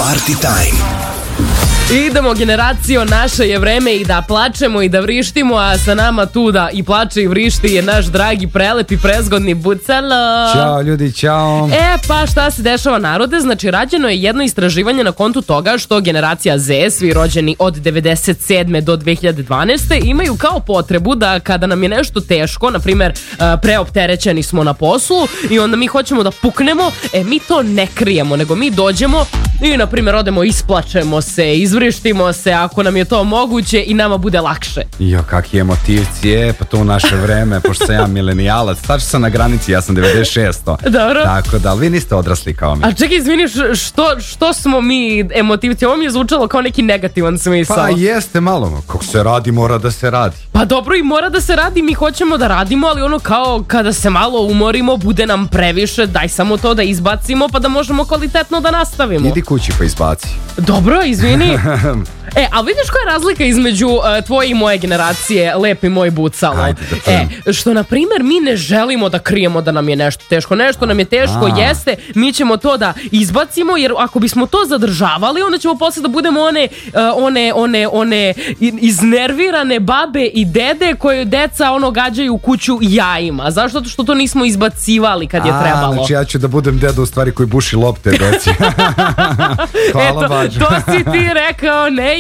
Party Time. Idemo generacijo, naše je vreme i da plačemo i da vrištimo, a sa nama tu da i plače i vrišti je naš dragi, prelepi, prezgodni Bucalo. Ćao ljudi, ćao. Pa šta se dešava narode? Znači, rađeno je jedno istraživanje na kontu toga što generacija Z, svi rođeni od 97. do 2012. imaju kao potrebu da kada nam je nešto teško, na primjer preopterećeni smo na poslu i onda mi hoćemo da puknemo, mi to ne krijemo, nego mi dođemo i, na primjer, odemo, isplačemo se, izvrištimo se ako nam je to moguće i nama bude lakše. Jo, kakvi emotivci, pa to u naše vreme, pošto sam ja milenijalac, sad sam na granici, ja sam 96. Dobro. Tako da, ali vi niste odrasli kao mi. A čekaj, izvini, što smo mi emotivci? Ovo mi je zvučalo kao neki negativan smisao. Pa jeste malo, kako se radi, mora da se radi. Pa dobro, i mora da se radi, mi hoćemo da radimo, ali ono kao kada se malo umorimo, bude nam previše, daj samo to da izbacimo pa da možemo kvalitetno da nastavimo. Idi kući pa izbaci. Dobro, izvini. A vidiš koja je razlika između tvoje i moje generacije, lepi moj Bucalo? Ajde da čujem. Što, na primjer, mi ne želimo da krijemo da nam je nešto teško. Nešto nam je teško, jeste, mi ćemo to da izbacimo, jer ako bismo to zadržavali, onda ćemo posle da budemo one iznervirane babe i dede koje deca gađaju u kuću jajima. Zašto? Zato što to nismo izbacivali kad je trebalo. Znači ja ću da budem deda u stvari koji buši lopte deci. Hvala, bađo. To si ti rekao, ne